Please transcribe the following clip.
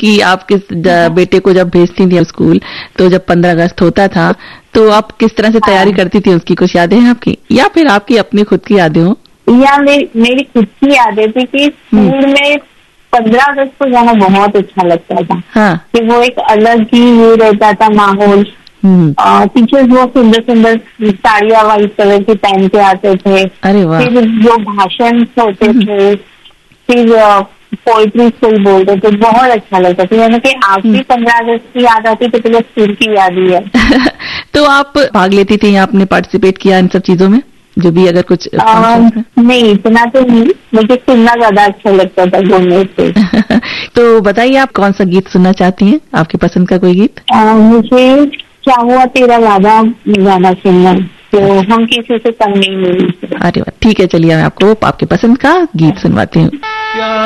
कि आप किस बेटे को जब भेजती थी स्कूल, तो जब 15 अगस्त होता था तो आप किस तरह से तैयारी करती थी? उसकी कुछ यादें हैं आपकी, या फिर आपकी अपनी खुद की यादें हो? या मेरी खुद की यादें थी कि स्कूल में 15 अगस्त को जाना बहुत अच्छा लगता था। हाँ। कि वो एक अलग ही वो रहता था माहौल। टीचर्स बहुत सुंदर सुंदर साड़ियाँ व्हाइट कलर की पहन के आते थे। अरे वाह। फिर जो भाषण होते थे, फिर पोइट्री कोई बोलते थे, बहुत अच्छा लगता था। यानी कि आपकी 15 अगस्त की याद आती तो तुम्हें स्कूल की याद ही है। तो आप भाग लेती थी या आपने पार्टिसिपेट किया इन सब चीजों में, जो भी अगर कुछ? नहीं, इतना तो नहीं, मुझे सुनना ज्यादा अच्छा लगता था बोलने से। तो बताइए, आप कौन सा गीत सुनना चाहती हैं? आपकी पसंद का कोई गीत? मुझे क्या हुआ तेरा वादा गाना सुनना, तो हम किसी से कम नहीं मिली। अरे वाह, ठीक है, चलिए मैं आपको आपके पसंद का गीत सुनवाती हूँ।